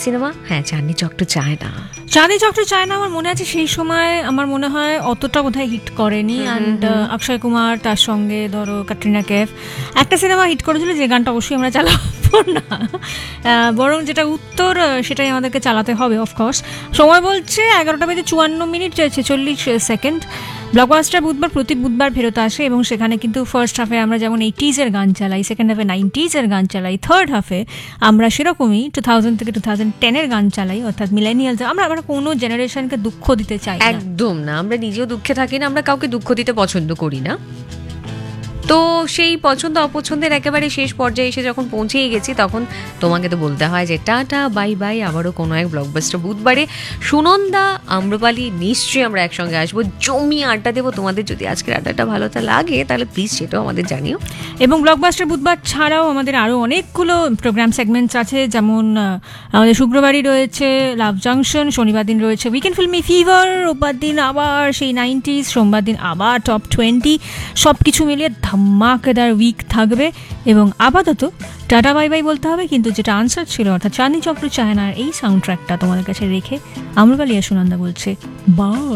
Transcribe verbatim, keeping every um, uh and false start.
Cinema, হ্যাঁ Chandni Chowk two China. Chandni Chowk two China আমার মনে আছে সেই সময় আমার মনে হয় অতটা বোধহয় হিট করেনি। অ্যান্ড অক্ষয় কুমার তার সঙ্গে ধরো ক্যাটরিনা কাইফ একটা সিনেমা হিট করেছিল, যে গানটা অবশ্যই আমরা চালাবো না, বরং যেটা উত্তর সেটাই আমাদেরকে চালাতে হবে অফকোর্স। সময় বলছে এগারোটা বেজে চুয়ান্ন মিনিট ছেচল্লিশ সেকেন্ড। ব্লকবাস্টার বুধবার প্রতি বুধবার ফেরত আসে এবং সেখানে কিন্তু ফার্স্ট হাফে আমরা যেমন এইটিজের গান চালাই, সেকেন্ড হাফে নাইনটিজের গান চালাই, থার্ড হাফে আমরা সেরকমই টু থাউজেন্ড থেকে টু থাউজেন্ড টেনের গান চালাই, অর্থাৎ মিলেনিয়ালস। আমরা আমরা কোনো জেনারেশনকে দুঃখ দিতে চাই না, একদম না। আমরা নিজেও দুঃখে থাকি না, আমরা কাউকে দুঃখ দিতে পছন্দ করি না। তো সেই পছন্দ অপছন্দের একেবারে শেষ পর্যায়ে এসে যখন পৌঁছেই গেছি, তখন তোমাকে তো বলতে হয় যে টাটা বাই বাই, আবারও কোনো এক ব্লকবাস্টার বুধবারে সুনন্দা আম্রপালি নিশ্চয়ই আমরা একসঙ্গে আসবো, জমি আড্ডা দেবো। তোমাদের যদি আজকের আড্ডাটা ভালো তা লাগে তাহলে প্লিজ সেটাও আমাদের জানিও। এবং ব্লকবাস্টার বুধবার ছাড়াও আমাদের আরও অনেকগুলো প্রোগ্রাম সেগমেন্টস আছে, যেমন আমাদের শুক্রবারই রয়েছে লাভ জাংশন, শনিবার দিন রয়েছে উইকেন্ড ফিল্মি ফিভার, রোববার দিন আবার সেই নাইনটিজ, সোমবার দিন আবার টপ টোয়েন্টি, সব কিছু মিলিয়ে ধামাকেদার উইক থাকবে। এবং আপাতত টাটা বাই বাই বলতে হবে, কিন্তু যেটা আনসার ছিল অর্থাৎ চাঁদনি চক টু চায়নার এই সাউন্ড ট্র্যাকটা তোমাদের কাছে রেখে আম্রপালি আর সুনন্দা বলছে বাই।